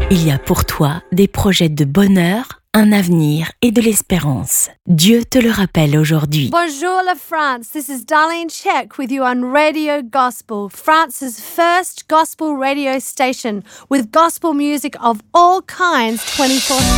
Il y a pour toi des projets de bonheur, un avenir et de l'espérance. Dieu te le rappelle aujourd'hui. Bonjour la France, this is Darlene Check with you on Radio Gospel, France's first gospel radio station with gospel music of all kinds 24/7.